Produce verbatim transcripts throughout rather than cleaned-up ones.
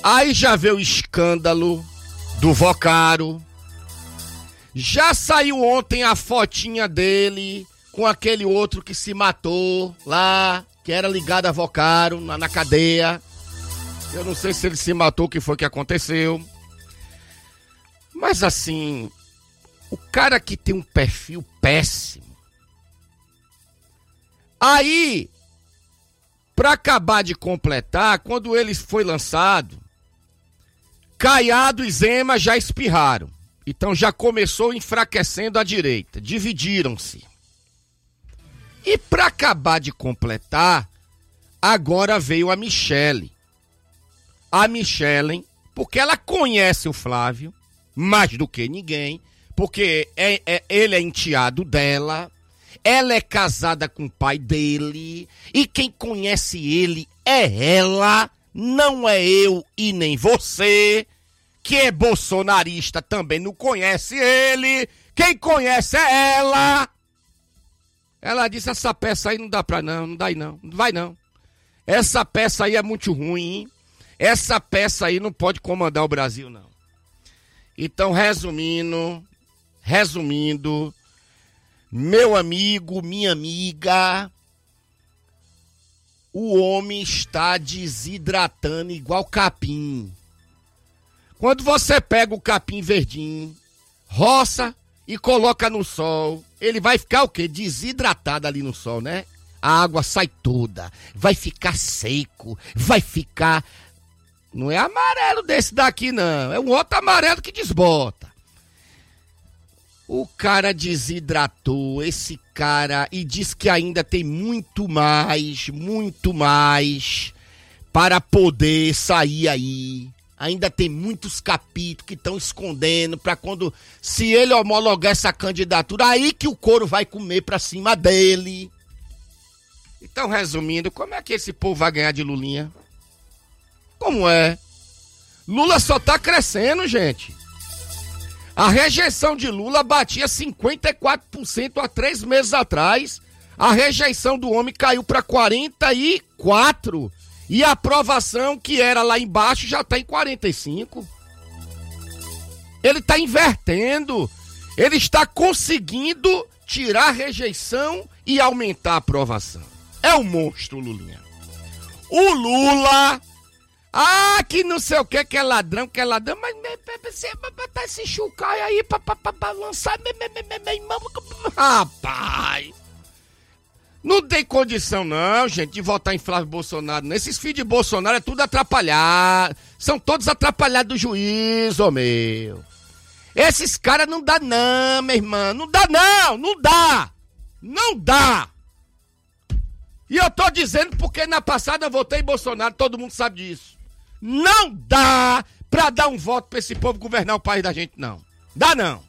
Aí já veio o escândalo do Vocaro. Já saiu ontem a fotinha dele com aquele outro que se matou lá, que era ligado a Vocaro, na, na cadeia. Eu não sei se ele se matou, o que foi que aconteceu. Mas assim, o cara que tem um perfil péssimo. Aí, pra acabar de completar, quando ele foi lançado, Caiado e Zema já espirraram. Então já começou enfraquecendo a direita. Dividiram-se. E pra acabar de completar, agora veio a Michelle. A Michelle, porque ela conhece o Flávio, mais do que ninguém, porque é, é, ele é enteado dela, ela é casada com o pai dele, e quem conhece ele é ela, não é eu e nem você, que é bolsonarista também não conhece ele, quem conhece é ela. Ela disse, essa peça aí não dá pra não, não dá aí não, não vai não. Essa peça aí é muito ruim, essa peça aí não pode comandar o Brasil não. Então, resumindo, resumindo, meu amigo, minha amiga, o homem está desidratando igual capim. Quando você pega o capim verdinho, roça e coloca no sol, ele vai ficar o quê? Desidratado ali no sol, né? A água sai toda, vai ficar seco, vai ficar... Não é amarelo desse daqui, não. É um outro amarelo que desbota. O cara desidratou, esse cara, e diz que ainda tem muito mais, muito mais para poder sair aí. Ainda tem muitos capítulos que estão escondendo para quando, se ele homologar essa candidatura, aí que o couro vai comer para cima dele. Então, resumindo, como é que esse povo vai ganhar de Lulinha? Como é? Lula só tá crescendo, gente. A rejeição de Lula batia cinquenta e quatro por cento há três meses atrás. A rejeição do homem caiu para quarenta e quatro por cento. E a aprovação, que era lá embaixo, já está em quarenta e cinco por cento. Ele está invertendo. Ele está conseguindo tirar a rejeição e aumentar a aprovação. É um monstro, Lulinha. O Lula... Ah, que não sei o que, que é ladrão, que é ladrão, mas você vai botar esse chucaio aí pra, pra, pra, pra lançar, me, me, me, me, me, rapaz, não tem condição não, gente, de votar em Flávio Bolsonaro, não. Esses filhos de Bolsonaro é tudo atrapalhado, são todos atrapalhados do juízo, meu. Esses caras não dá não, minha irmã, não dá não, não dá, não dá. E eu tô dizendo porque na passada eu votei em Bolsonaro, todo mundo sabe disso. Não dá pra dar um voto pra esse povo governar o país da gente, não. Dá não.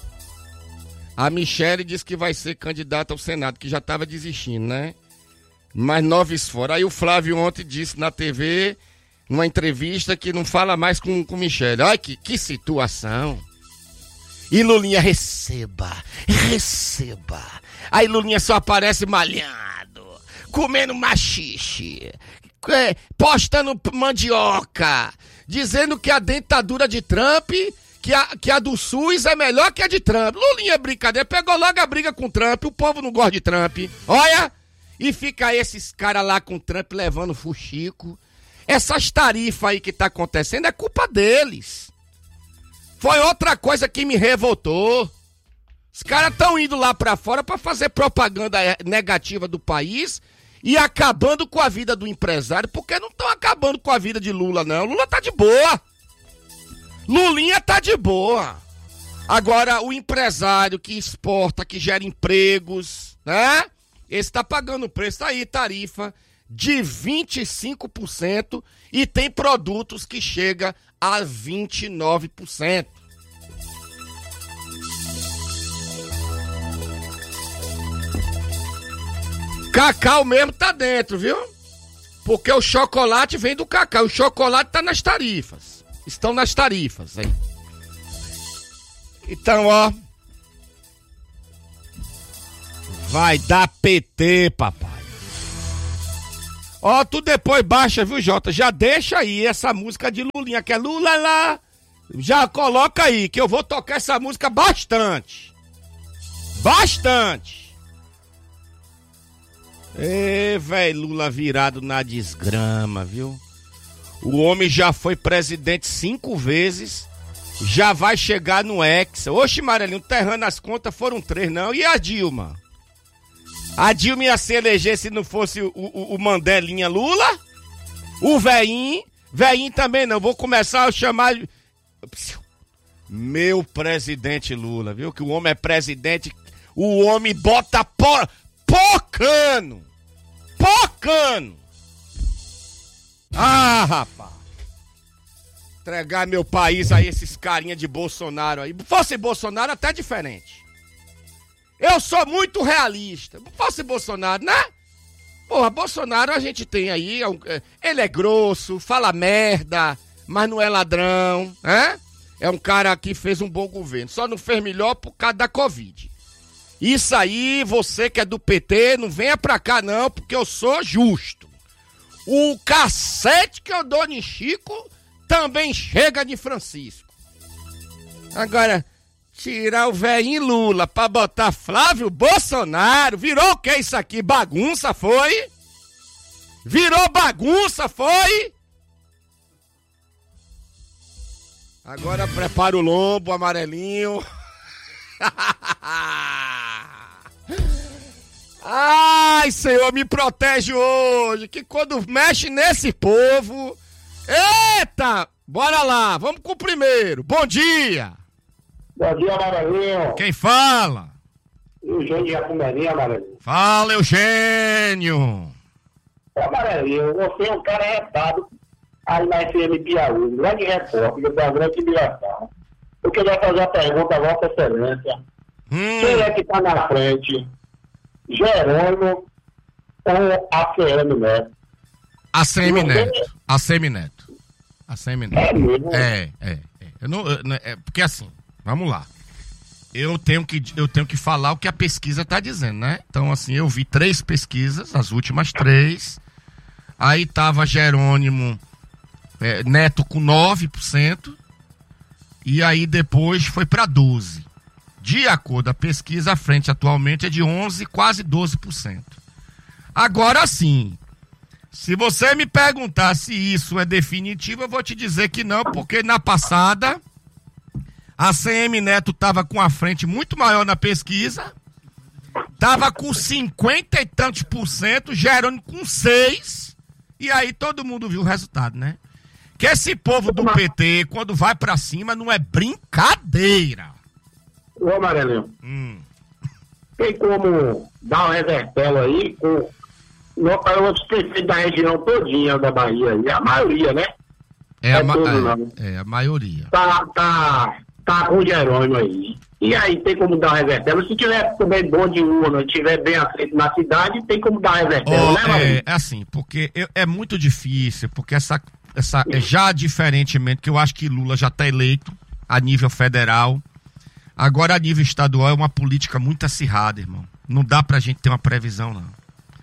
A Michelle disse que vai ser candidata ao Senado, que já tava desistindo, né? Mas noves fora. Aí o Flávio ontem disse na T V, numa entrevista, que não fala mais com, com Michelle. Olha que, que situação. E Lulinha, receba, receba. Aí Lulinha só aparece malhando, comendo machixe, é, postando mandioca, dizendo que a dentadura de Trump, que a, que a do SUS é melhor que a de Trump. Lulinha é brincadeira, pegou logo a briga com Trump, o povo não gosta de Trump. Olha, e fica esses caras lá com Trump levando fuxico. Essas tarifas aí que tá acontecendo é culpa deles. Foi outra coisa que me revoltou. Os caras estão indo lá pra fora pra fazer propaganda negativa do país e acabando com a vida do empresário, porque não estão acabando com a vida de Lula, não. Lula tá de boa. Lulinha tá de boa. Agora, o empresário que exporta, que gera empregos, né? Esse tá pagando preço aí, tarifa de vinte e cinco por cento e tem produtos que chega a vinte e nove por cento. Cacau mesmo tá dentro, viu? Porque o chocolate vem do cacau. O chocolate tá nas tarifas. Estão nas tarifas, hein? Então, ó. Vai dar P T, papai. Ó, tu depois baixa, viu, Jota? Já deixa aí essa música de Lulinha, que é Lula lá. Já coloca aí, que eu vou tocar essa música bastante. Bastante. Ê, velho, Lula virado na desgrama, viu? O homem já foi presidente cinco vezes, já vai chegar no Hexa. Oxe, Marelinho, terrando as contas foram três, não. E a Dilma? A Dilma ia se eleger se não fosse o, o, o Mandelinha Lula? O Veinho? Veinho também não. Vou começar a chamar... Meu presidente Lula, viu? Que o homem é presidente, o homem bota por... Pocano! Pocano! Ah, rapaz! Entregar meu país a esses carinha de Bolsonaro aí. Se fosse Bolsonaro, até diferente. Eu sou muito realista. Se fosse Bolsonaro, né? Porra, Bolsonaro a gente tem aí, ele é grosso, fala merda, mas não é ladrão, né? É um cara que fez um bom governo. Só não fez melhor por causa da Covid. Isso aí, você que é do P T, não venha pra cá não, porque eu sou justo. O cacete que eu dou em Chico também chega de Francisco. Agora, tirar o velhinho Lula pra botar Flávio Bolsonaro, virou o que isso aqui? Bagunça, foi? Virou bagunça, foi? Agora prepara o lombo, amarelinho. Ai, Senhor, me protege hoje, que quando mexe nesse povo... Eita, bora lá, vamos com o primeiro. Bom dia. Bom dia, Amarelinho. Quem fala? Eugênio de Jacumberinho, Amarelinho. Fala, Eugênio. Ô, Amarelinho, você é um cara retado aí na F M Piauí, um grande repórter da grande civilização. Eu queria fazer uma pergunta a Vossa Excelência. Hum. Quem é que está na frente? Jerônimo ou a C M Neto? A C M Neto. A C M Neto. A C M Neto. É mesmo? É, é. é. Eu não, eu, é porque assim, vamos lá. Eu tenho, que, eu tenho que falar o que a pesquisa tá dizendo, né? Então, assim, eu vi três pesquisas, as últimas três. Aí tava Jerônimo é, Neto com nove por cento. E aí depois foi para doze por cento. De acordo com a pesquisa, a frente atualmente é de onze, quase doze por cento. Agora sim, se você me perguntar se isso é definitivo, eu vou te dizer que não, porque na passada a C M Neto estava com a frente muito maior na pesquisa, estava com cinquenta e tantos por cento, Jerônimo com seis, e aí todo mundo viu o resultado, né? Que esse povo do P T, quando vai pra cima, não é brincadeira. Ô, Amarelinho, hum. tem como dar um revertelo aí com os prefeitos da região todinha da Bahia, e a maioria, né? É, é, a, ma tudo, é, é a maioria. Tá, tá, tá com o Jerônimo aí. E aí tem como dar um revertelo. Se tiver também bom de urna, tiver bem aceito na cidade, tem como dar um revertelo, oh, né, Marinho? É, é assim, porque eu, é muito difícil, porque essa, essa é já diferentemente, que eu acho que Lula já tá eleito a nível federal. Agora, a nível estadual, é uma política muito acirrada, irmão. Não dá pra gente ter uma previsão, não.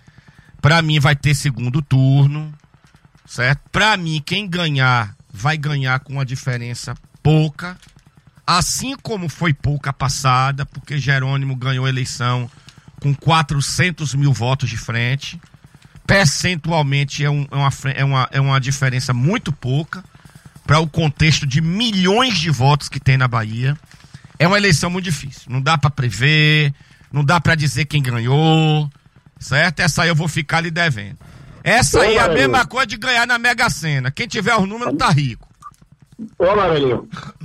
Pra mim, vai ter segundo turno, certo? Pra mim, quem ganhar, vai ganhar com uma diferença pouca. Assim como foi pouca passada, porque Jerônimo ganhou a eleição com quatrocentos mil votos de frente. Percentualmente, é, um, é, uma, é, uma, é uma diferença muito pouca para o contexto de milhões de votos que tem na Bahia. É uma eleição muito difícil, não dá pra prever, não dá pra dizer quem ganhou, certo? Essa aí eu vou ficar lhe devendo. Essa aí é a mesma coisa de ganhar na Mega Sena. Quem tiver os números tá rico. Ô, Amarelinho,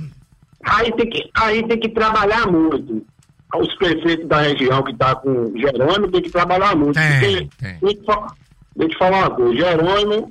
aí tem que, aí tem que trabalhar muito. Os prefeitos da região que tá com Jerônimo tem que trabalhar muito. Tem, porque, tem. Deixa eu te falar uma coisa, Jerônimo,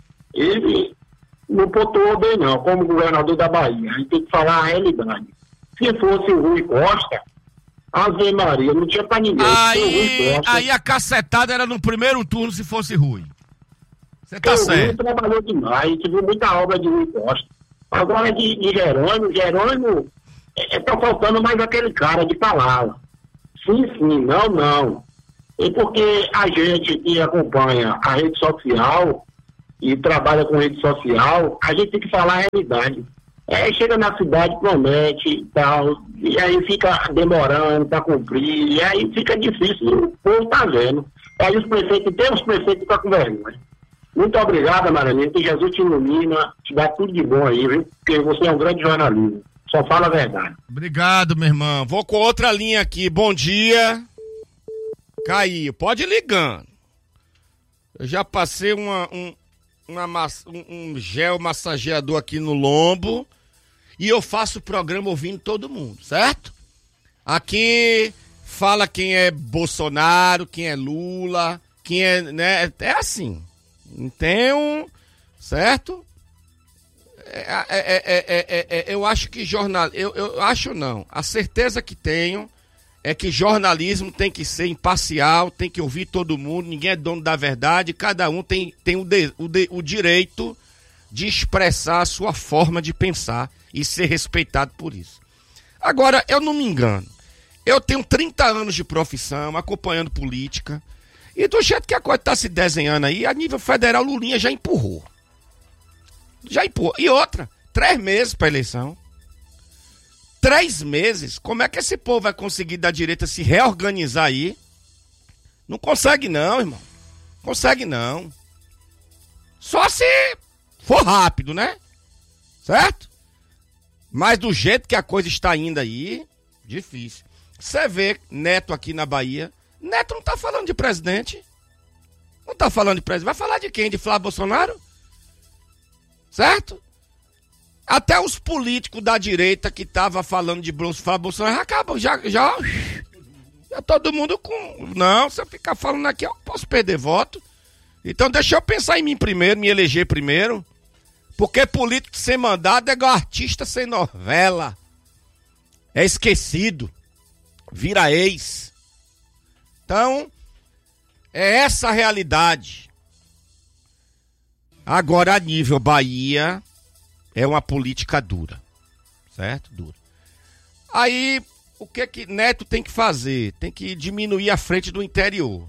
ele não pontuou bem não, como governador da Bahia. A gente tem que falar a realidade. Se fosse o Rui Costa, Ave Maria, não tinha pra ninguém. Aí, aí a cacetada era no primeiro turno se fosse Rui. Você tá certo. Rui trabalhou demais, tive muita obra de Rui Costa. Agora de, de Jerônimo, Jerônimo, é, tá faltando mais aquele cara de palavra. Sim, sim, não, não. E porque a gente que acompanha a rede social e trabalha com rede social, a gente tem que falar a realidade. É, chega na cidade, promete e tal, e aí fica demorando para cumprir, e aí fica difícil, o povo tá vendo. Aí os prefeitos, tem os prefeitos que estão com vergonha. Muito obrigado, Maranhão, que Jesus te ilumina, te dá tudo de bom aí, viu? Porque você é um grande jornalista, só fala a verdade. Obrigado, meu irmão. Vou com outra linha aqui, bom dia. Caiu, pode ir ligando. Eu já passei uma, um, uma, um, um gel massageador aqui no lombo. E eu faço o programa ouvindo todo mundo, certo? Aqui fala quem é Bolsonaro, quem é Lula, quem é, né? É assim. Não tem um, certo? É, é, é, é, é, eu acho que jornal, eu, eu acho não. A certeza que tenho é que jornalismo tem que ser imparcial, tem que ouvir todo mundo, ninguém é dono da verdade, cada um tem, tem o, de, o, de, o direito de expressar a sua forma de pensar e ser respeitado por isso. Agora, eu não me engano. Eu tenho trinta anos de profissão, acompanhando política, e do jeito que a coisa está se desenhando aí, a nível federal, Lulinha já empurrou. Já empurrou. E outra, três meses para eleição. Três meses? Como é que esse povo vai conseguir da direita se reorganizar aí? Não consegue não, irmão. Consegue não. Só se for rápido, né? Certo? Mas do jeito que a coisa está indo aí, difícil. Você vê Neto aqui na Bahia, Neto não tá falando de presidente. Não tá falando de presidente. Vai falar de quem? De Flávio Bolsonaro? Certo? Até os políticos da direita que tava falando de Flávio Bolsonaro acabam, já, já, já todo mundo com... Não, se eu ficar falando aqui, eu posso perder voto. Então deixa eu pensar em mim primeiro, me eleger primeiro. Porque político sem mandado é igual artista sem novela. É esquecido. Vira ex. Então, é essa a realidade. Agora, a nível Bahia, é uma política dura. Certo? Dura. Aí, o que que Neto tem que fazer? Tem que diminuir a frente do interior.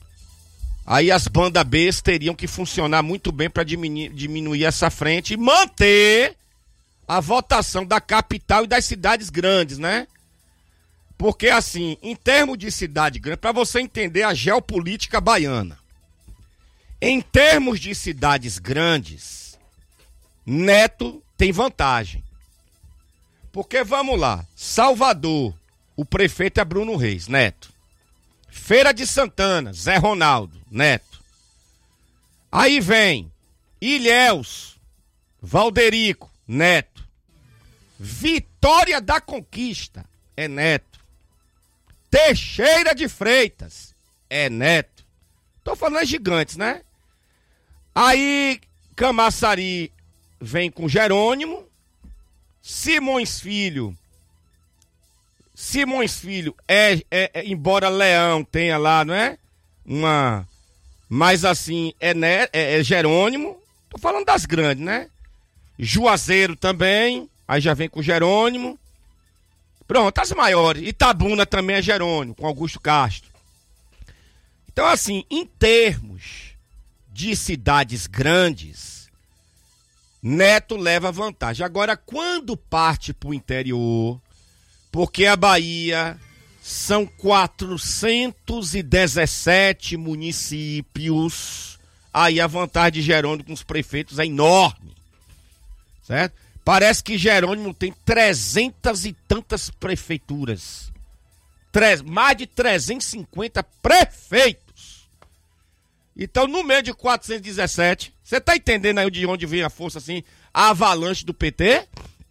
Aí as bandas B teriam que funcionar muito bem para diminuir, diminuir essa frente e manter a votação da capital e das cidades grandes, né? Porque assim, em termos de cidade grande, para você entender a geopolítica baiana, em termos de cidades grandes, Neto tem vantagem. Porque vamos lá, Salvador, o prefeito é Bruno Reis, Neto. Feira de Santana, Zé Ronaldo, Neto. Aí vem Ilhéus, Valderico, Neto. Vitória da Conquista, é Neto. Teixeira de Freitas, é Neto. Tô falando gigantes, né? Aí Camaçari vem com Jerônimo. Simões Filho. Simões Filho, é, é, é, embora Leão tenha lá, não é? Uma. Mas assim, é, né, é, é Jerônimo. Tô falando das grandes, né? Juazeiro também. Aí já vem com Jerônimo. Pronto, as maiores. Itabuna também é Jerônimo, com Augusto Castro. Então, assim, em termos de cidades grandes, Neto leva vantagem. Agora, quando parte para o interior, porque a Bahia são quatrocentos e dezessete municípios, aí a vantagem de Jerônimo com os prefeitos é enorme, certo? Parece que Jerônimo tem trezentas e tantas prefeituras, Tre- mais de trezentos e cinquenta prefeitos. Então, no meio de quatrocentos e dezessete, você tá entendendo aí de onde vem a força, assim, a avalanche do P T?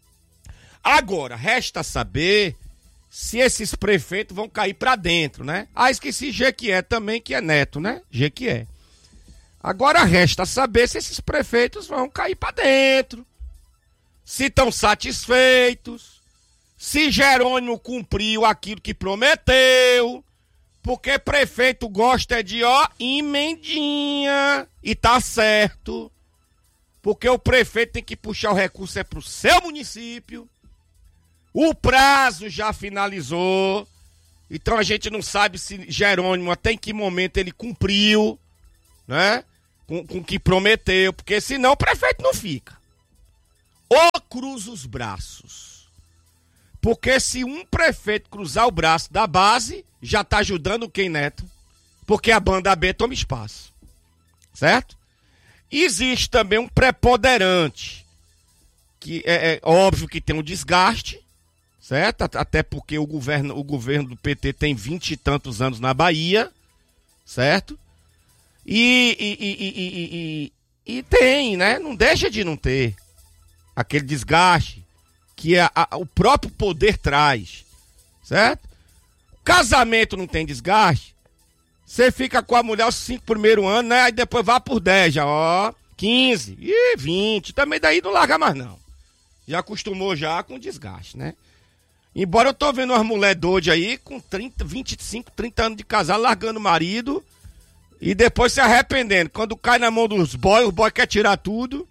Agora, resta saber se esses prefeitos vão cair pra dentro, né? Ah, esqueci Jequié também, que é Neto, né? Jequié. Agora, resta saber se esses prefeitos vão cair pra dentro, se estão satisfeitos, se Jerônimo cumpriu aquilo que prometeu, porque prefeito gosta de, ó, emendinha, e tá certo, porque o prefeito tem que puxar o recurso é pro seu município, o prazo já finalizou, Então a gente não sabe se Jerônimo até em que momento ele cumpriu, né? Com, com o que prometeu, porque senão o prefeito não fica. Ou cruza os braços. Porque se um prefeito cruzar o braço da base, já tá ajudando quem, Neto? Porque a banda B toma espaço. Certo? Existe também um preponderante, que é, é óbvio que tem um desgaste, certo? Até porque o governo, o governo do P T tem vinte e tantos anos na Bahia, certo? E, e, e, e, e, e tem, né? Não deixa de não ter aquele desgaste que a, a, o próprio poder traz, certo? Casamento não tem desgaste. Você fica com a mulher os cinco primeiros anos, né? Aí depois vai por dez, já, ó, quinze, e vinte. Também daí não larga mais, não. Já acostumou já com desgaste, né? Embora eu tô vendo umas mulheres doidas aí com trinta, vinte e cinco, trinta anos de casal, largando o marido e depois se arrependendo. Quando cai na mão dos boys, os boys querem tirar tudo.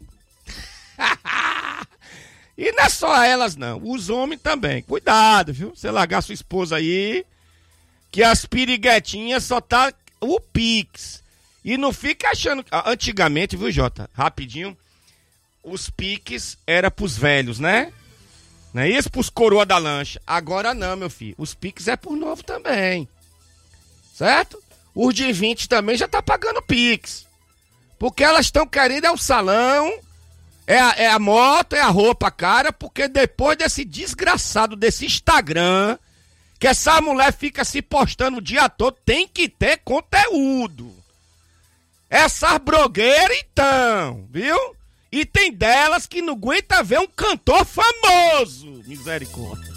E não é só elas, não. Os homens também. Cuidado, viu? Você largar sua esposa aí, que as piriguetinhas só tá o Pix. E não fica achando... Antigamente, viu, Jota? Rapidinho. Os Pix era pros velhos, né? Não é isso? Pros coroa da lancha. Agora não, meu filho. Os Pix é por novo também. Certo? Os de vinte também já tá pagando Pix. Porque elas estão querendo é o salão, é a, é a moto, é a roupa cara, porque depois desse desgraçado desse Instagram... que essa mulher fica se postando o dia todo, tem que ter conteúdo. Essas blogueiras, então, viu? E tem delas que não aguenta ver um cantor famoso. Misericórdia.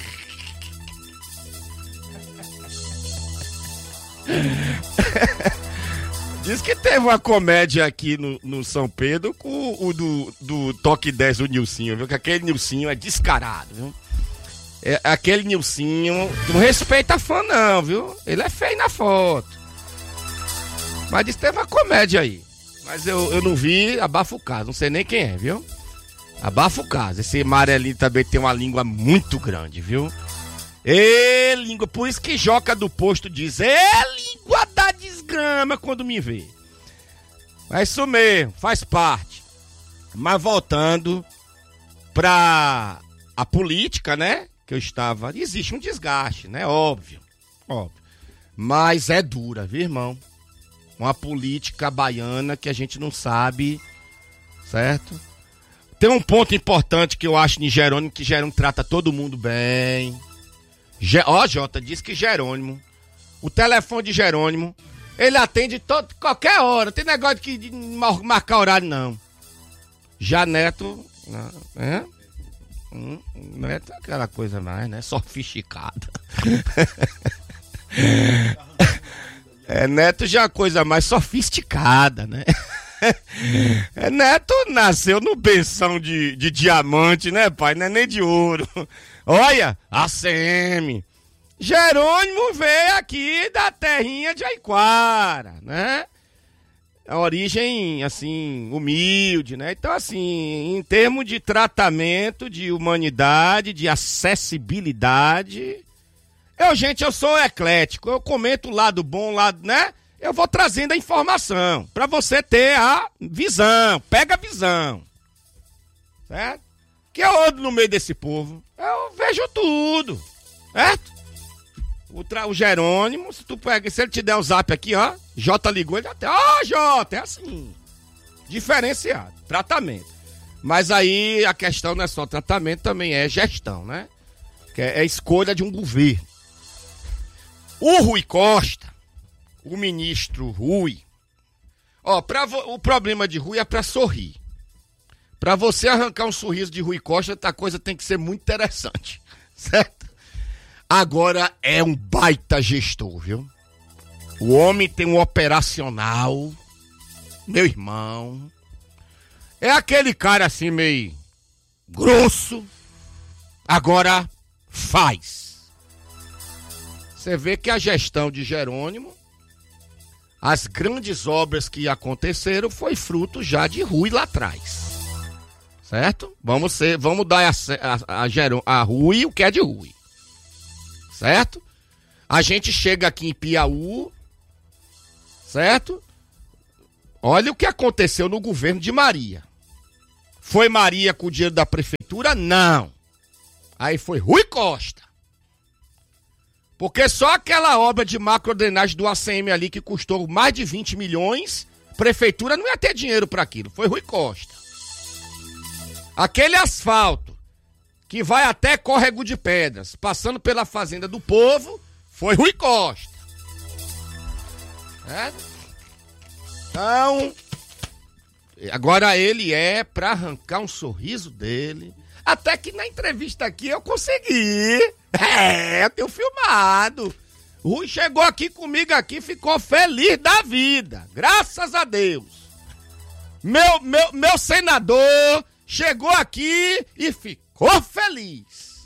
Diz que teve uma comédia aqui no, no São Pedro com o do, do Toque dez do Nilcinho, viu? Que aquele Nilcinho é descarado, viu? É, aquele Nilcinho não respeita fã não, viu? Ele é feio na foto. Mas disse que teve uma comédia aí. Mas eu, eu não vi, abafa o caso. Não sei nem quem é, viu? Abafa o caso. Esse amarelinho também tem uma língua muito grande, viu? Ê, língua. Por isso que Joca do Posto diz: é língua da desgrama quando me vê. É isso mesmo, faz parte. Mas voltando pra a política, né? Que eu estava... Existe um desgaste, né? Óbvio. Óbvio. Mas é dura, viu, irmão? Uma política baiana que a gente não sabe, certo? Tem um ponto importante que eu acho em Jerônimo, que Jerônimo trata todo mundo bem. Ge... Ó, Jota, diz que Jerônimo, o telefone de Jerônimo, ele atende todo, qualquer hora. Não tem negócio de, de marcar horário, não. Já Neto... É? Hum, Neto é aquela coisa mais, né? Sofisticada. É, Neto já é a coisa mais sofisticada, né? É, Neto nasceu no benção de, de diamante, né, pai? Não é nem de ouro. Olha, A C M. Jerônimo veio aqui da terrinha de Aiquara, né? A origem, assim, humilde, né? Então, assim, em termos de tratamento, de humanidade, de acessibilidade... Eu, gente, eu sou eclético, eu comento o lado bom, o lado, né? Eu vou trazendo a informação, pra você ter a visão, pega a visão, certo? Que eu ando no meio desse povo, eu vejo tudo, certo? O, tra... o Jerônimo, se tu pega, se ele te der o zap aqui, ó, Jota ligou, ele até, ó, oh, Jota, é assim, diferenciado, tratamento. Mas aí a questão não é só tratamento, também é gestão, né? Que é, é escolha de um governo. O Rui Costa, o ministro Rui, ó, pra vo... o problema de Rui é pra sorrir. Pra você arrancar um sorriso de Rui Costa, a coisa tem que ser muito interessante, certo? Agora é um baita gestor, viu? O homem tem um operacional, meu irmão. É aquele cara assim meio grosso, agora faz. Você vê que a gestão de Jerônimo, as grandes obras que aconteceram foi fruto já de Rui lá atrás. Certo? Vamos, ser, vamos dar a, a, a, a Rui o que é de Rui. Certo? A gente chega aqui em Piauí, certo? Olha o que aconteceu no governo de Maria. Foi Maria com o dinheiro da prefeitura? Não. Aí foi Rui Costa. Porque só aquela obra de macrodrenagem do A C M ali que custou mais de vinte milhões, prefeitura não ia ter dinheiro para aquilo. Foi Rui Costa. Aquele asfalto que vai até Córrego de Pedras, passando pela fazenda do povo, foi Rui Costa. É? Então, agora ele é para arrancar um sorriso dele. Até que na entrevista aqui eu consegui. É, eu tenho filmado. O Rui chegou aqui comigo aqui, ficou feliz da vida. Graças a Deus. Meu, meu, meu senador chegou aqui e ficou feliz.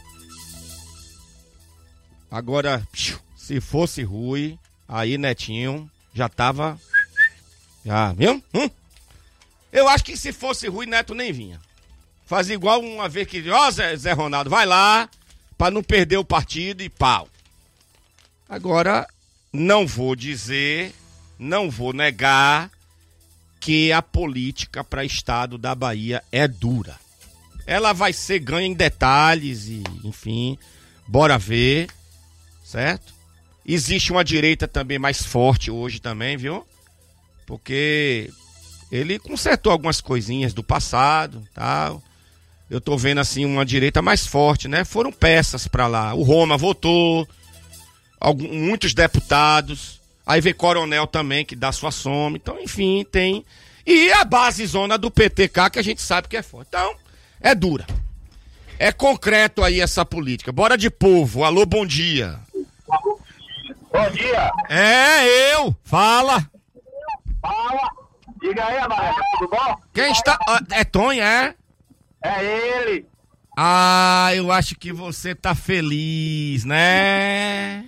Agora, se fosse Rui, aí Netinho já tava... Já, viu? Hum? Eu acho que se fosse Rui, Neto nem vinha. Faz igual uma vez que... Ó, Zé, Zé Ronaldo, vai lá pra não perder o partido e pau. Agora, não vou dizer, não vou negar que a política para estado da Bahia é dura. Ela vai ser ganha em detalhes e, enfim, bora ver, certo? Existe uma direita também mais forte hoje também, viu? Porque ele consertou algumas coisinhas do passado, tal. Eu tô vendo assim uma direita mais forte, né? Foram peças pra lá. O Roma votou, alguns, muitos deputados. Aí vem Coronel também que dá sua soma. Então, enfim, tem. E a base zona do P T K que a gente sabe que é forte. Então, é dura. É concreto aí essa política. Bora de povo. Alô, bom dia. Bom dia. É eu. Fala. Fala. Diga aí, Amarelo, tudo bom? Quem está... É Tonho, é? É ele. Ah, eu acho que você tá feliz, né?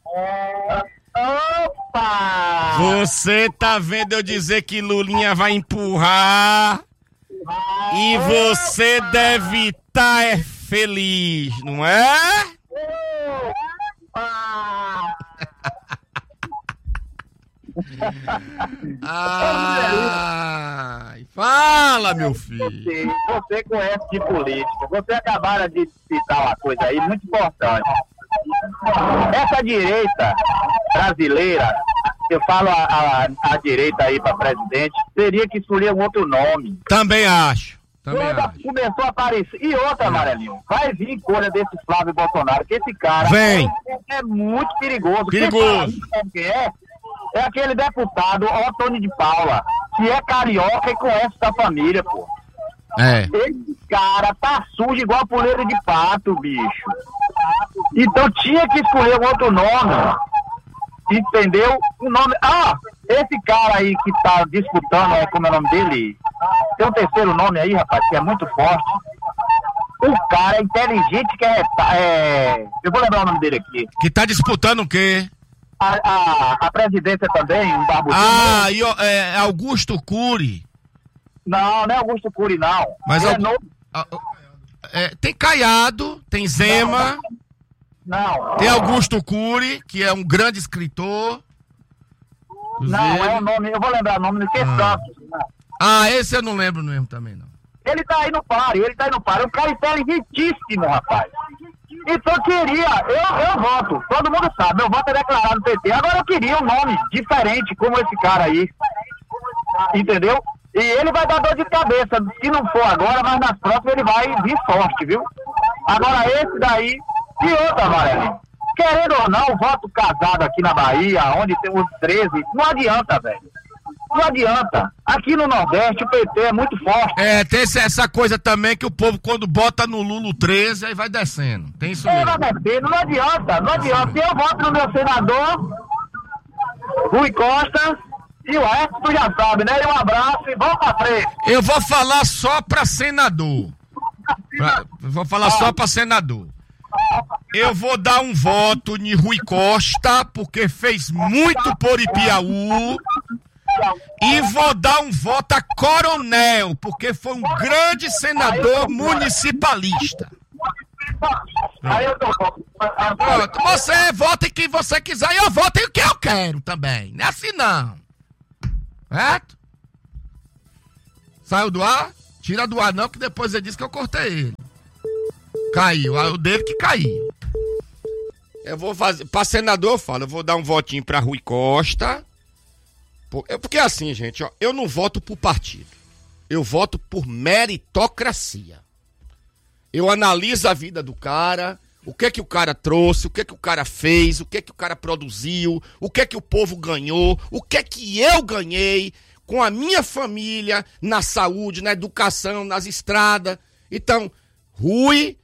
Opa! Você tá vendo eu dizer que Lulinha vai empurrar e você deve estar é feliz, não é? Ai, fala, meu filho. Você, você conhece de política. Você acabaram de citar uma coisa aí muito importante. Essa direita brasileira, eu falo a, a, a direita aí para presidente, teria que escolher um outro nome. Também acho. Também Quando acho. começou a aparecer. E outra, Amarelinho, vai vir colha desse Flávio Bolsonaro, que esse cara Vem. É, é muito perigoso. Perigoso. Quem sabe quem é? É aquele deputado Antônio de Paula, que é carioca e conhece essa família, pô. É. Esse cara tá sujo igual puleiro de pato, bicho. Então tinha que escolher um outro nome. Entendeu? O nome... Ah, esse cara aí que tá disputando, é, como é o nome dele? Tem um terceiro nome aí, rapaz, que é muito forte. O cara é inteligente que é... é... Eu vou lembrar o nome dele aqui. Que tá disputando o quê? A, a, a presidência também, um barbudinho. Ah, e, é, Augusto Cury. Não, não é Augusto Cury, não. Mas é Aug... novo. É, tem Caiado, tem Zema. Não. Tem Augusto Cury, que é um grande escritor. Não, é o nome, eu vou lembrar o nome do que Ah. Santos. Ah, esse eu não lembro mesmo também, não. Ele tá aí no páreo, ele tá aí no páreo. É um cara inteligentíssimo, rapaz. Então eu queria, eu, eu voto, todo mundo sabe, meu voto é declarado no P T. Agora eu queria um nome diferente, como esse cara aí. Entendeu? E ele vai dar dor de cabeça. Se não for agora, mas nas próximas ele vai vir forte, viu? Agora esse daí, e outra, Amarelo. Querendo ou não, o voto casado aqui na Bahia, onde tem os treze, não adianta, velho. Não adianta. Aqui no Nordeste o P T é muito forte. É, tem essa coisa também que o povo quando bota no Lulo treze, aí vai descendo. Tem isso É, mesmo. vai descer, não adianta, não adianta. Eu voto no meu senador, Rui Costa, e o resto tu já sabe, né? E um abraço e vamos pra frente. Eu vou falar só pra senador. Pra- vou falar só pra senador. Eu vou dar um voto em Rui Costa, porque fez muito por Ipiaú. E vou dar um voto a Coronel, porque foi um grande senador municipalista. Aí eu tô Pronto, você vota em quem você quiser e eu voto em o que eu quero também. Não é assim não. Certo? Saiu do ar? Tira do ar não, que depois ele disse que eu cortei ele. Caiu, o dele que caiu. Eu vou fazer, pra senador eu falo, eu vou dar um votinho pra Rui Costa. Porque assim, gente, ó, eu não voto por partido. Eu voto por meritocracia. Eu analiso a vida do cara, o que é que o cara trouxe, o que é que o cara fez, o que é que o cara produziu, o que é que o povo ganhou, o que é que eu ganhei com a minha família, na saúde, na educação, nas estradas. Então, Rui,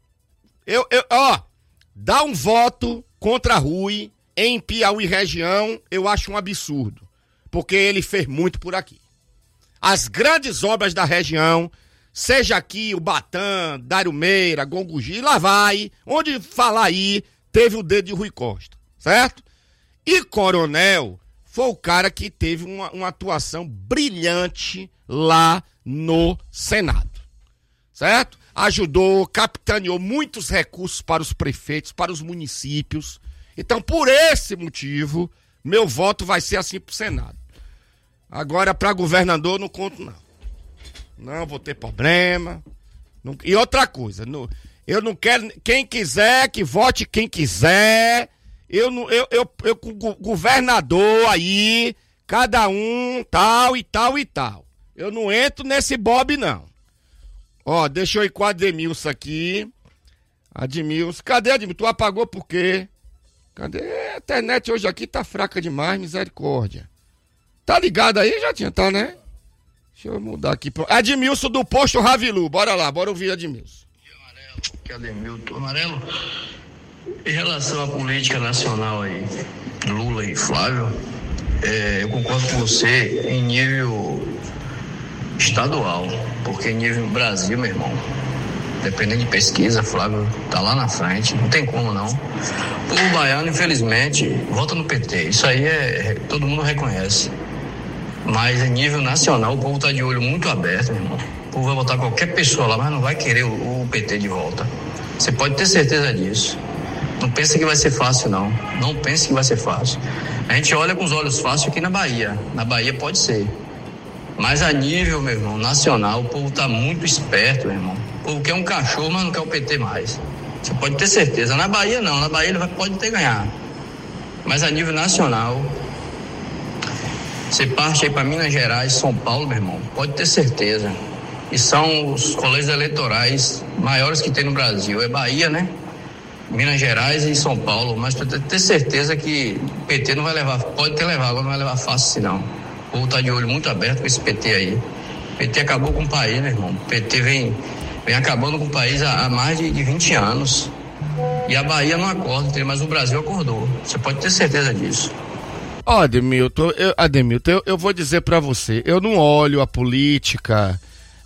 eu, eu, ó, dá um voto contra Rui em Piauí região, eu acho um absurdo, porque ele fez muito por aqui. As grandes obras da região, seja aqui o Batã, Dário Meira, Gongugi, lá vai, onde falar aí, teve o dedo de Rui Costa, certo? E Coronel foi o cara que teve uma, uma atuação brilhante lá no Senado, certo? Ajudou, capitaneou muitos recursos para os prefeitos, para os municípios. Então, por esse motivo, meu voto vai ser assim pro Senado. Agora, para governador, não conto não. Não vou ter problema. Não... E outra coisa, não... eu não quero... Quem quiser, que vote quem quiser... Eu, não, eu, eu, eu com o governador aí, cada um, tal e tal e tal. Eu não entro nesse bob, não. Ó, deixa eu ir com a Ademilson aqui. Ademilson, cadê Ademilson? Tu apagou por quê? Cadê? A internet hoje aqui tá fraca demais, misericórdia. Tá ligado aí, já tinha, tá, né? Deixa eu mudar aqui. Pro... Ademilson do Posto Ravilu, bora lá, bora ouvir Ademilson. Amarelo, que é Ademilson. Amarelo. Em relação à política nacional aí, Lula e Flávio, é, eu concordo com você em nível estadual, porque em nível Brasil, meu irmão, dependendo de pesquisa, Flávio tá lá na frente, não tem como não. O povo baiano, infelizmente, vota no P T, isso aí é, todo mundo reconhece. Mas em nível nacional, o povo tá de olho muito aberto, meu irmão. O povo vai votar qualquer pessoa lá, mas não vai querer o, o P T de volta. Você pode ter certeza disso. Não pense que vai ser fácil, não. Não pense que vai ser fácil. A gente olha com os olhos fáceis aqui na Bahia. Na Bahia pode ser. Mas a nível, meu irmão, nacional, o povo tá muito esperto, meu irmão. O povo quer um cachorro, mas não quer o P T mais. Você pode ter certeza. Na Bahia, não. Na Bahia ele vai, pode ter ganhar. Mas a nível nacional, você parte aí para Minas Gerais, São Paulo, meu irmão, pode ter certeza. E são os colégios eleitorais maiores que tem no Brasil. É Bahia, né? Minas Gerais e São Paulo, mas pra ter certeza que o P T não vai levar, pode ter levado, mas não vai levar fácil assim não. O povo tá de olho muito aberto com esse P T aí. O P T acabou com o país, meu irmão. O P T vem, vem acabando com o país há, há mais de, de vinte anos. E a Bahia não acorda, mas o Brasil acordou. Você pode ter certeza disso. Ó, Ademilton, eu, Ademilton, eu, eu vou dizer pra você, eu não olho a política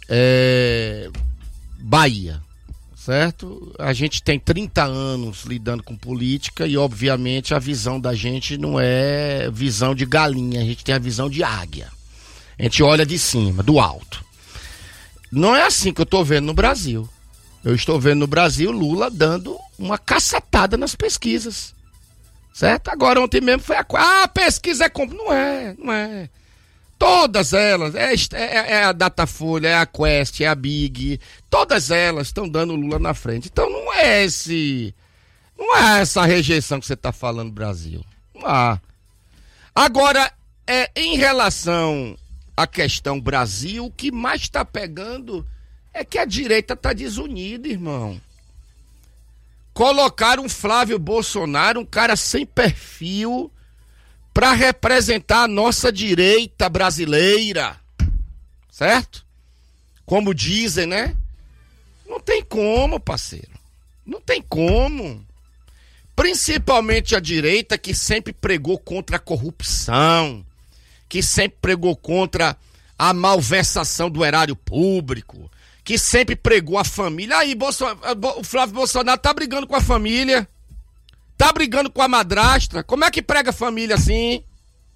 é, Bahia. Certo? A gente tem trinta anos lidando com política e, obviamente, a visão da gente não é visão de galinha, a gente tem a visão de águia. A gente olha de cima, do alto. Não é assim que eu estou vendo no Brasil. Eu estou vendo no Brasil Lula dando uma cacetada nas pesquisas. Certo? Agora, ontem mesmo foi a... Ah, a pesquisa é... como? Não é, não é. Todas elas, é, é, é a Datafolha, é a Quest, é a Big, todas elas estão dando Lula na frente. Então não é esse, não é essa rejeição que você está falando, Brasil. Não há. Agora, é, em relação à questão Brasil, o que mais está pegando é que a direita está desunida, irmão. Colocaram Flávio Bolsonaro, um cara sem perfil, para representar a nossa direita brasileira, certo? Como dizem, né? Não tem como, parceiro. Não tem como. Principalmente a direita, que sempre pregou contra a corrupção, que sempre pregou contra a malversação do erário público, que sempre pregou a família. Aí, Bolson... o Flávio Bolsonaro tá brigando com a família. Tá brigando com a madrasta? Como é que prega a família assim?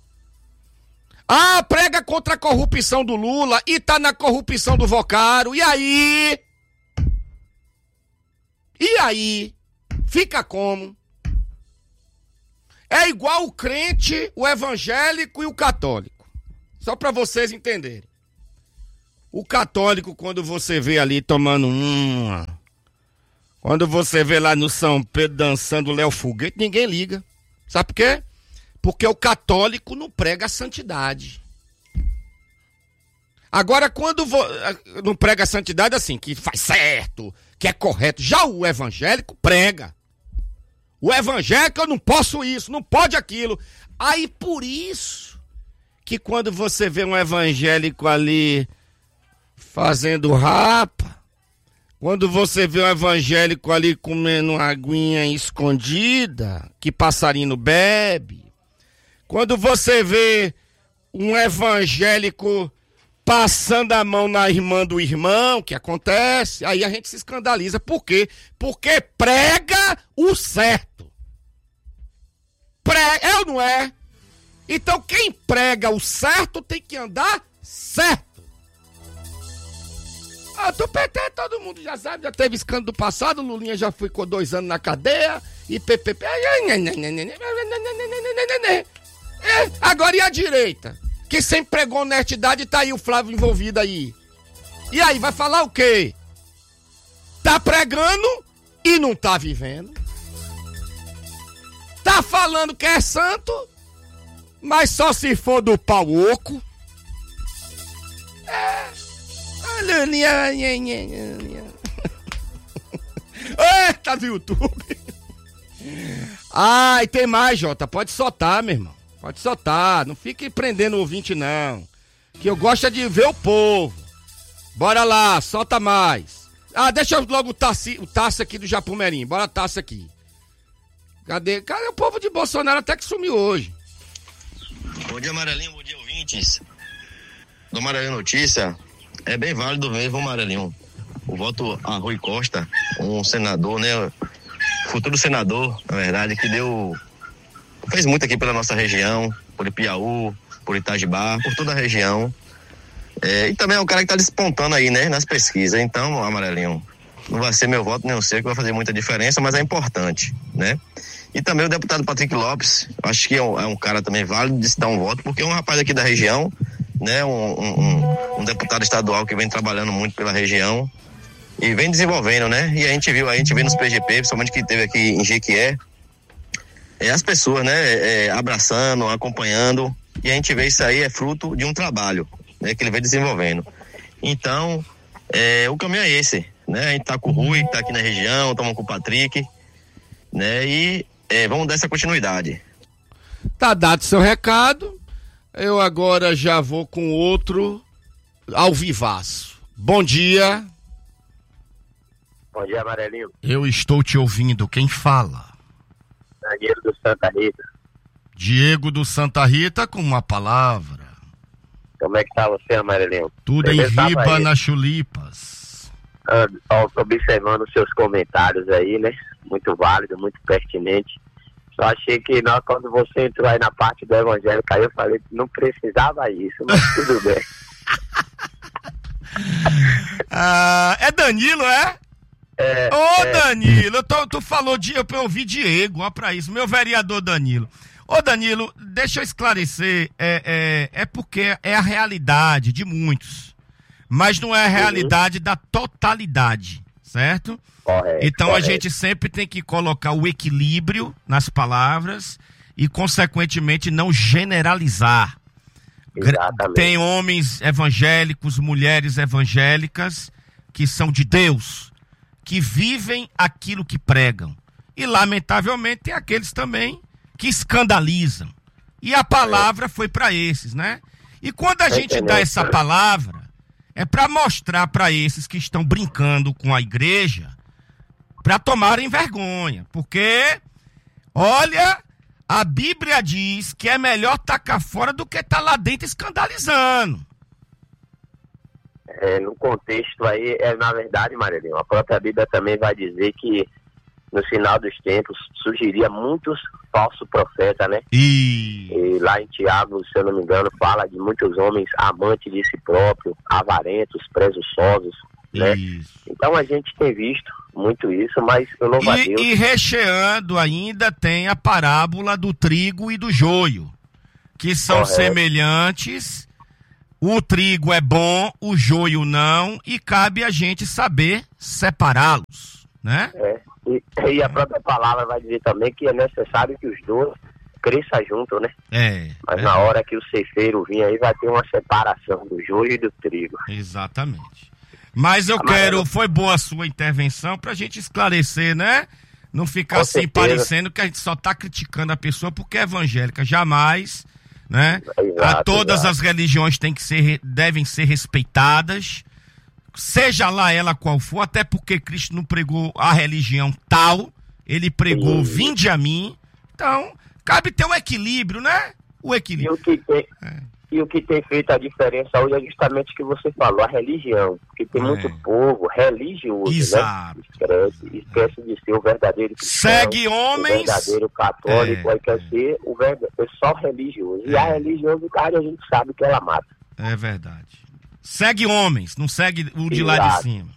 Ah, prega contra a corrupção do Lula e tá na corrupção do Vocaro. E aí? E aí? Fica como? É igual o crente, o evangélico e o católico. Só para vocês entenderem. O católico, quando você vê ali tomando uma... Quando você vê lá no São Pedro dançando Léo Foguete, ninguém liga. Sabe por quê? Porque o católico não prega a santidade. Agora, quando vo... não prega a santidade assim, que faz certo, que é correto. Já o evangélico prega. O evangélico, eu não posso isso, não pode aquilo. Aí, por isso, que quando você vê um evangélico ali fazendo rapa, quando você vê um evangélico ali comendo uma aguinha escondida, que passarinho bebe, quando você vê um evangélico passando a mão na irmã do irmão, que acontece, aí a gente se escandaliza. Por quê? Porque prega o certo. Prega, é ou não é? Então quem prega o certo tem que andar certo. Ah, do P T todo mundo já sabe, já teve escândalo do passado, Lulinha já ficou dois anos na cadeia, e P P P... É, agora e a direita? Que sempre pregou honestidade e tá aí o Flávio envolvido aí. E aí, vai falar o quê? Tá pregando e não tá vivendo. Tá falando que é santo, mas só se for do pau oco. É. Eita, do YouTube. Ai, tem mais, Jota. Pode soltar, meu irmão. Pode soltar, não fique prendendo o ouvinte não, que eu gosto de ver o povo. Bora lá, solta mais. Ah, deixa eu logo o Tassi, o Tassi aqui do Japumerim, bora Tassi aqui. Cadê? Cadê o povo de Bolsonaro até que sumiu hoje? Bom dia, Amarelinho, bom dia, ouvintes do Amarelinho Notícia. É bem válido mesmo, Amarelinho, o voto a Rui Costa, um senador, né, futuro senador, na verdade, que deu... fez muito aqui pela nossa região, por Piauí, por Itajibá, por toda a região. É, e também é um cara que está despontando aí, né, nas pesquisas. Então, Amarelinho, não vai ser meu voto, nem eu sei que vai fazer muita diferença, mas é importante, né? E também o deputado Patrick Lopes, acho que é um, é um cara também válido de se dar um voto, porque é um rapaz aqui da região, né, um, um, um deputado estadual que vem trabalhando muito pela região e vem desenvolvendo, né? E a gente viu, a gente vê nos P G P, principalmente que teve aqui em Jequié, é as pessoas, né, é, abraçando, acompanhando, e a gente vê isso aí é fruto de um trabalho, né, que ele vem desenvolvendo. Então, é, o caminho é esse, né, a gente tá com o Rui, que tá aqui na região, estamos com o Patrick, né, e é, vamos dar essa continuidade. Tá dado seu recado, eu agora já vou com outro ao vivaço. Bom dia. Bom dia, Amarelinho. Eu estou te ouvindo, quem fala? Diego do Santa Rita. Diego do Santa Rita com uma palavra. Como é que tá você, Amarelinho? Tudo em riba nas chulipas. Ando, tô observando os seus comentários aí, né? Muito válido, muito pertinente. Só achei que nós, quando você entrou aí na parte do evangélico, aí eu falei que não precisava isso, mas tudo bem. ah, é Danilo, é? É, Ô, é... Danilo, tu, tu falou de eu ouvi Diego, ó pra isso, meu vereador Danilo. Ô, Danilo, deixa eu esclarecer, é, é, é porque é a realidade de muitos, mas não é a realidade uhum. da totalidade, certo? Correto, então correto. A gente sempre tem que colocar o equilíbrio nas palavras e, consequentemente, não generalizar. Exatamente. Tem homens evangélicos, mulheres evangélicas que são de Deus, que vivem aquilo que pregam. E, lamentavelmente, tem aqueles também que escandalizam. E a palavra foi para esses, né? E quando a gente dá essa palavra, é para mostrar para esses que estão brincando com a igreja, para tomarem vergonha. Porque, olha, a Bíblia diz que é melhor tacar fora do que estar lá dentro escandalizando. É, no contexto aí, é, na verdade, Marelinho, a própria Bíblia também vai dizer que no final dos tempos surgiria muitos falsos profetas, né? E... e lá em Tiago, se eu não me engano, fala de muitos homens amantes de si próprio, avarentos, presunçosos, né? Isso. Então a gente tem visto muito isso, mas eu louvo a Deus. E, e recheando ainda tem a parábola do trigo e do joio, que são Correto. semelhantes. O trigo é bom, o joio não, e cabe a gente saber separá-los, né? É. E, e a própria palavra vai dizer também que é necessário que os dois cresçam juntos, né? É. Mas é. na hora que o ceifeiro vir aí, vai ter uma separação do joio e do trigo. Exatamente. Mas eu Amarelo. quero, foi boa a sua intervenção pra gente esclarecer, né? Não ficar Com assim certeza. parecendo que a gente só tá criticando a pessoa porque é evangélica. Jamais, né? Exato, a todas exato. as religiões têm que ser, devem ser respeitadas, seja lá ela qual for, até porque Cristo não pregou a religião tal, ele pregou Sim. vinde a mim. Então, cabe ter um equilíbrio, né? O E equilíbrio. o que tem, É. e o que tem feito a diferença hoje é justamente o que você falou, a religião. Porque tem É. muito povo religioso, Exato. né? Esquece, esquece de ser o verdadeiro cristão, Segue o homens. verdadeiro católico, É, aí quer ser o verdadeiro, é só religioso. E É. a religiosidade a gente sabe que ela mata. É verdade. Segue homens, não segue o de lá de Exato. cima.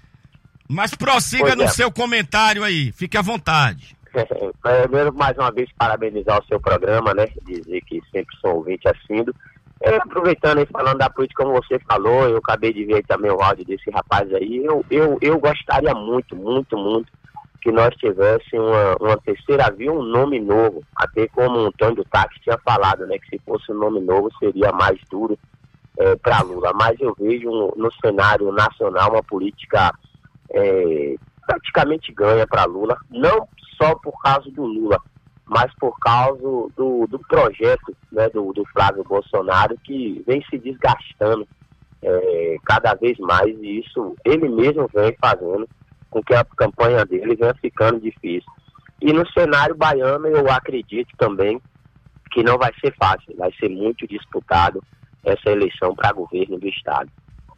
Mas prossiga Pois no é. seu comentário aí, fique à vontade. Primeiro, mais uma vez, parabenizar o seu programa, né? Dizer que sempre sou ouvinte assíduo. É, aproveitando e falando da política, como você falou, eu acabei de ver também o áudio desse rapaz aí. Eu, eu, eu gostaria muito, muito, muito que nós tivéssemos uma, uma terceira via, um nome novo. Até como o Antônio do Táxi tinha falado, né? Que se fosse um nome novo seria mais duro é, para Lula. Mas eu vejo um, no cenário nacional uma política é, praticamente ganha para Lula. Não só por causa do Lula, mas por causa do, do projeto, né, do, do Flávio Bolsonaro, que vem se desgastando é, cada vez mais, e isso ele mesmo vem fazendo com que a campanha dele venha ficando difícil. E no cenário baiano eu acredito também que não vai ser fácil, vai ser muito disputado essa eleição para governo do estado.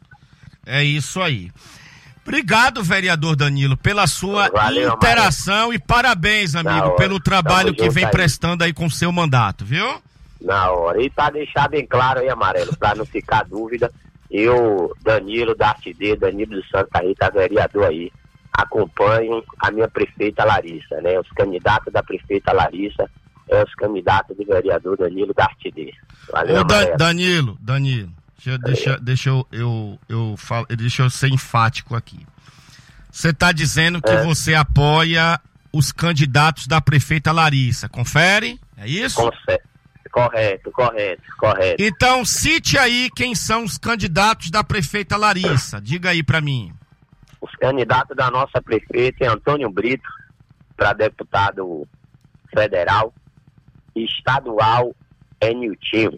É isso aí. Obrigado, vereador Danilo, pela sua Valeu, interação Amarelo. e parabéns, amigo, hora. pelo trabalho Tamo que junto vem aí. prestando aí com o seu mandato, viu? Na hora. E para deixar bem claro aí, Amarelo, para não ficar dúvida, eu, Danilo da Artidê, Danilo do Santa Rita, vereador aí, acompanho a minha prefeita Larissa, né? Os candidatos da prefeita Larissa, é os candidatos do vereador Danilo da Artidê. Valeu, Ô, Dan- Amarelo. Danilo, Danilo, deixa, deixa, deixa eu, eu, eu falo, deixa eu ser enfático aqui. Você está dizendo que É. você apoia os candidatos da prefeita Larissa, confere? É isso? Conce- Correto, correto, correto. Então, cite aí quem são os candidatos da prefeita Larissa. Diga aí pra mim. Os candidatos da nossa prefeita é Antônio Brito, para deputado federal, e estadual é Niltinho.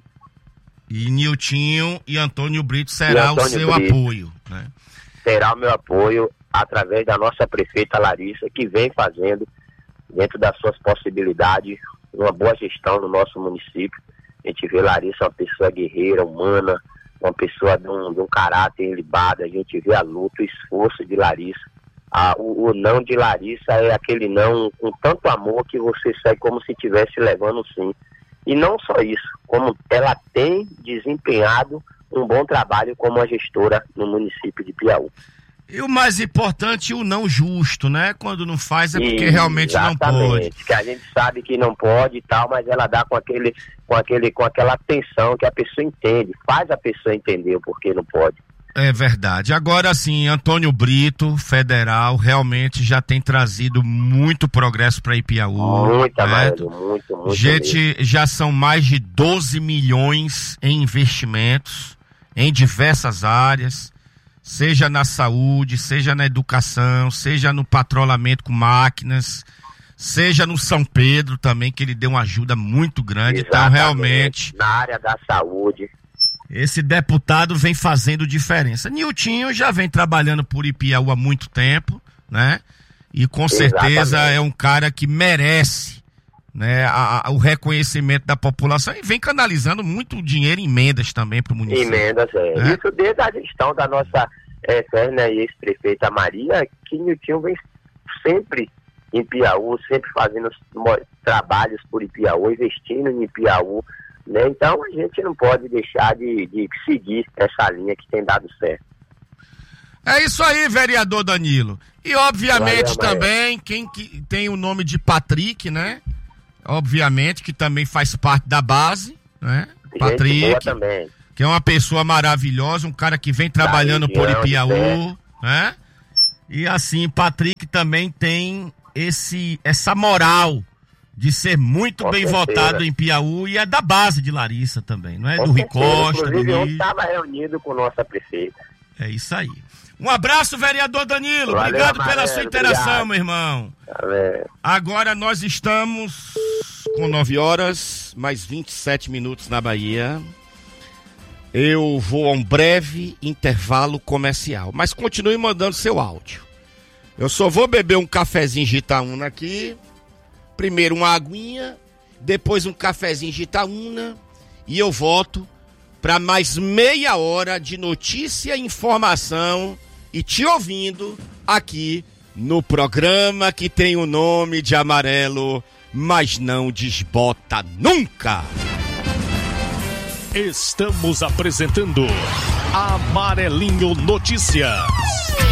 E Niltinho e Antônio Brito será E o Antônio seu Brito. apoio, né? Terá o meu apoio através da nossa prefeita Larissa, que vem fazendo, dentro das suas possibilidades, uma boa gestão no nosso município. A gente vê Larissa uma pessoa guerreira, humana, uma pessoa de um, de um caráter ilibado. A gente vê a luta, o esforço de Larissa. Ah, o, o não de Larissa é aquele não com tanto amor que você sai como se estivesse levando um sim. E não só isso, como ela tem desempenhado um bom trabalho como a gestora no município de Piauí. E o mais importante, o não justo, né? Quando não faz é porque E, realmente não pode. exatamente, que a gente sabe que não pode e tal, mas ela dá com aquele, com aquele, com aquela atenção que a pessoa entende, faz a pessoa entender o porquê não pode. É verdade. Agora sim, Antônio Brito, federal, realmente já tem trazido muito progresso para Ipiaú. Muito, certo? Amarelo, muito, muito. mesmo. Gente, já são mais de doze milhões em investimentos em diversas áreas, seja na saúde, seja na educação, seja no patrulhamento com máquinas, seja no São Pedro também, que ele deu uma ajuda muito grande. Então, Exatamente, realmente, na área da saúde. esse deputado vem fazendo diferença. Niltinho já vem trabalhando por Ipiaú há muito tempo, né? E com certeza Exatamente. é um cara que merece, né, a, a, o reconhecimento da população, e vem canalizando muito dinheiro em emendas também para o município. Emendas, é. É. Isso desde a gestão da nossa é, eterna e ex-prefeita Maria, que Niltinho vem sempre em Piauí, sempre fazendo mo- trabalhos por Ipiaú, investindo em Ipiaú, né? Então a gente não pode deixar de, de seguir essa linha que tem dado certo. É isso aí, vereador Danilo. E obviamente Valeu, também, quem que tem o nome de Patrick, né? Obviamente que também faz parte da base, né? Gente Patrick, boa também. que é uma pessoa maravilhosa, um cara que vem trabalhando por Ipiaú, né? E assim, Patrick também tem esse, essa moral de ser muito Com bem certeza. votado em Piauí e é da base de Larissa também, não é? Com Do Rui certeza. Costa, do Inclusive, ontem Luiz. estava reunido com nossa prefeita. É isso aí. Um abraço, vereador Danilo. Valeu, Obrigado pela Amarelo, sua interação, obrigado. meu irmão. Valeu. Agora nós estamos com nove horas, mais vinte e sete minutos na Bahia. Eu vou a um breve intervalo comercial, mas continue mandando seu áudio. Eu só vou beber um cafezinho de Itaúna aqui. Primeiro uma aguinha, depois um cafezinho de Itaúna e eu volto para mais meia hora de notícia, informação e te ouvindo aqui no programa que tem o nome de Amarelo, mas não desbota nunca. Estamos apresentando Amarelinho Notícia.